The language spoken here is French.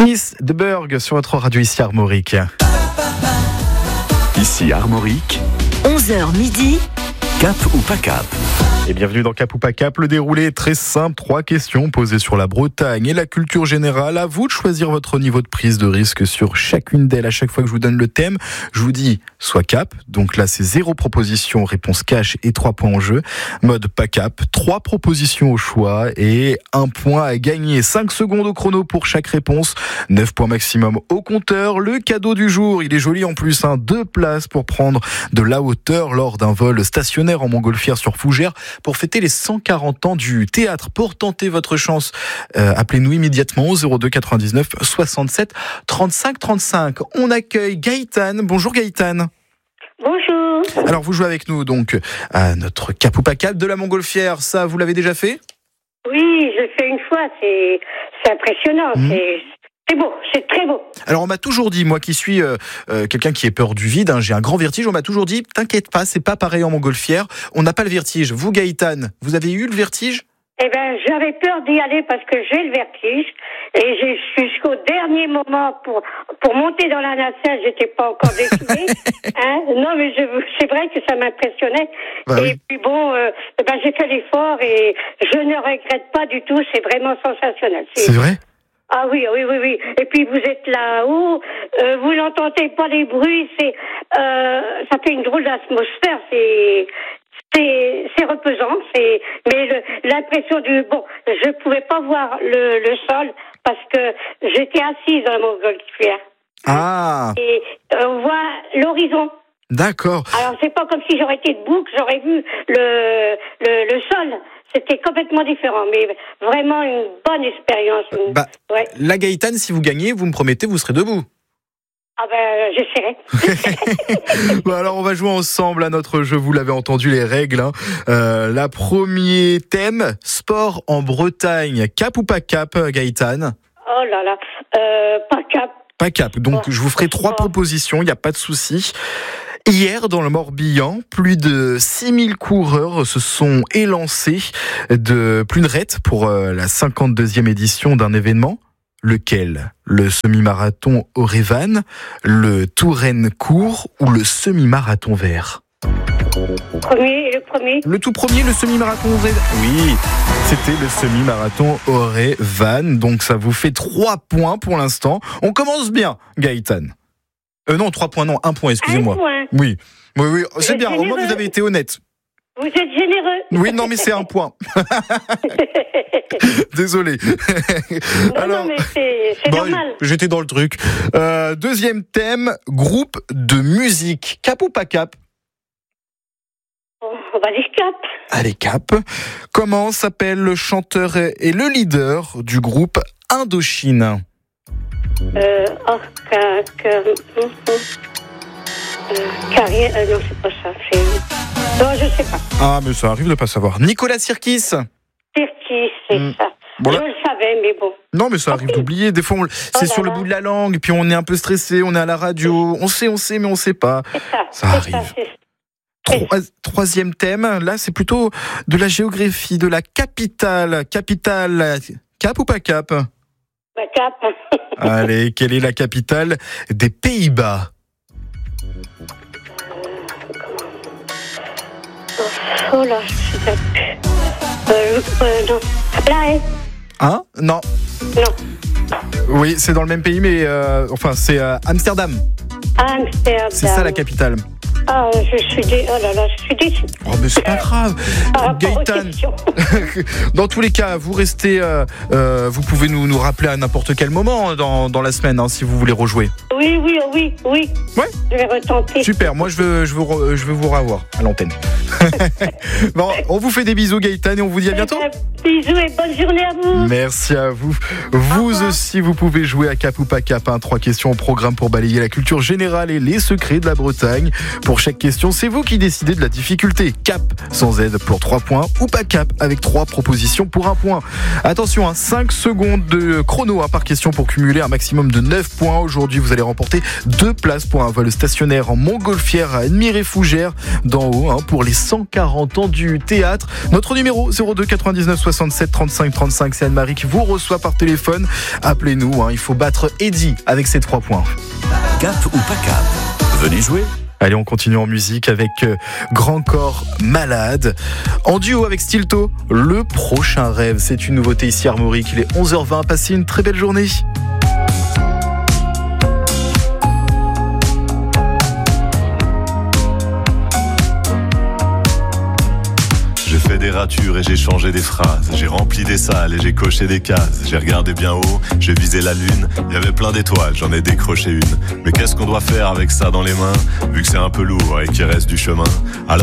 Kiss the Berg sur votre radio ici Armorique. Ici Armorique, 11h midi. Cap ou pas Cap? Et bienvenue dans Cap ou pas Cap. Le déroulé est très simple. 3 questions posées sur la Bretagne et la culture générale. À vous de choisir votre niveau de prise de risque sur chacune d'elles. À chaque fois que je vous donne le thème, je vous dis soit Cap. Donc là, c'est 0 proposition, réponse cash et 3 points en jeu. Mode pas Cap, 3 propositions au choix et 1 point à gagner. 5 secondes au chrono pour chaque réponse. 9 points maximum au compteur. Le cadeau du jour, il est joli en plus. 2 places pour prendre de la hauteur lors d'un vol stationnaire en montgolfière sur Fougères, pour fêter les 140 ans du théâtre. Pour tenter votre chance, appelez-nous immédiatement au 02 99 67 35 35. On accueille Gaëtane. Bonjour Gaëtane. Bonjour. Alors vous jouez avec nous donc à notre Cap ou pas Cap de la montgolfière. Ça, vous l'avez déjà fait ? Oui, je le fais une fois. C'est impressionnant. C'est beau, c'est très beau. Alors on m'a toujours dit, moi qui suis quelqu'un qui est peur du vide, j'ai un grand vertige, on m'a toujours dit, t'inquiète pas, c'est pas pareil en montgolfière, on n'a pas le vertige. Vous Gaëtane, vous avez eu le vertige ? Eh ben, j'avais peur d'y aller parce que j'ai le vertige et j'ai jusqu'au dernier moment pour monter dans la nacelle, j'étais pas encore décidée. Non, mais c'est vrai que ça m'impressionnait. Bah, et puis bon, j'ai fait l'effort et je ne regrette pas du tout. C'est vraiment sensationnel. C'est vrai ? Ah oui. Et puis vous êtes là-haut, vous n'entendez pas les bruits, ça fait une drôle d'atmosphère, c'est reposant, mais l'impression je pouvais pas voir le sol parce que j'étais assise dans la montgolfière. Ah. Et on voit l'horizon. D'accord. Alors c'est pas comme si j'aurais été debout que j'aurais vu le sol. C'était complètement différent, mais vraiment une bonne expérience. Ouais. La Gaëtane, si vous gagnez, vous me promettez, vous serez debout. Ah ben, j'essaierai. Bon, alors on va jouer ensemble à notre jeu, vous l'avez entendu les règles. La premier thème, sport en Bretagne. Cap ou pas Cap, Gaëtane ? Oh là là, pas Cap. Pas Cap, donc je vous ferai 3 propositions, il n'y a pas de souci. Hier, dans le Morbihan, plus de 6000 coureurs se sont élancés de Pluneret pour la 52e édition d'un événement. Lequel ? Le semi-marathon Orevan, le Touraine court ou le semi-marathon vert ? Le premier. Le tout premier, le semi-marathon Orevan. Oui, c'était le semi-marathon Orevan. Donc ça vous fait 3 points pour l'instant. On commence bien, Gaëtane. Non, 3 points, non, 1 point, excusez-moi. 1 point. Oui, c'est bien, au moins vous avez été honnête. Vous êtes généreux. Oui, non, mais c'est 1 point. Désolé. Non, mais c'est normal. J'étais dans le truc. Deuxième thème, groupe de musique. Cap ou pas Cap ? On va dire Cap. Allez, Cap. Comment s'appelle le chanteur et le leader du groupe Indochine ? Non, c'est pas ça. Non, je sais pas. Ah, mais ça arrive de pas savoir. Nicolas Sirkis. Sirkis, c'est ça. Bon, je le savais, mais bon. Non, mais ça arrive d'oublier. Des fois, c'est sur le bout de la langue, puis on est un peu stressé, on est à la radio, on sait, mais on sait pas. Ça arrive. Troisième thème, là, c'est plutôt de la géographie, de la capitale. Capitale, Cap ou pas Cap ? Cap. Allez, quelle est la capitale des Pays-Bas ? Oh là, je sais pas. Non. Là, Hein ? Non. Non. Oui, c'est dans le même pays, mais c'est Amsterdam. Amsterdam. C'est ça la capitale. Ah, je suis déçue. Oh, mais c'est pas grave. Gaëtane, dans tous les cas, vous restez, vous pouvez nous rappeler à n'importe quel moment dans la semaine, si vous voulez rejouer. Oui. Ouais. Je vais retenter. Super, moi je veux vous revoir à l'antenne. Bon, on vous fait des bisous Gaëtane et on vous dit à bientôt. Bisous et bonne journée à vous. Merci à vous. Vous aussi, vous pouvez jouer à Cap ou pas Cap. 3 questions au programme pour balayer la culture générale et les secrets de la Bretagne. Pour Pour chaque question, c'est vous qui décidez de la difficulté. Cap sans Z pour 3 points ou pas cap avec 3 propositions pour 1 point. Attention, 5 secondes de chrono par question pour cumuler un maximum de 9 points. Aujourd'hui, vous allez remporter 2 places pour un vol stationnaire en montgolfière à Admiré-Fougères d'en haut pour les 140 ans du théâtre. Notre numéro 02 99 67 35 35, c'est Anne-Marie qui vous reçoit par téléphone. Appelez-nous, il faut battre Eddie avec ses 3 points. Cap ou pas cap? Venez jouer. Allez, on continue en musique avec Grand Corps Malade. En duo avec Stilto, Le Prochain Rêve. C'est une nouveauté ici à Armorique. Il est 11h20. Passez une très belle journée. J'ai fait des ratures et j'ai changé des phrases. J'ai rempli des salles et j'ai coché des cases. J'ai regardé bien haut, j'ai visé la lune. Il y avait plein d'étoiles, j'en ai décroché une. Mais qu'est-ce qu'on doit faire avec ça dans les mains, vu que c'est un peu lourd et qu'il reste du chemin? Alors